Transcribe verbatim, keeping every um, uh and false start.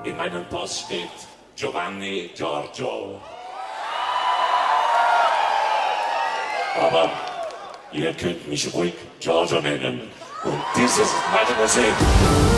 In meinem Pass steht Giovanni Giorgio. Aber ihr könnt mich ruhig Giorgio nennen. Und dies ist meine Musik.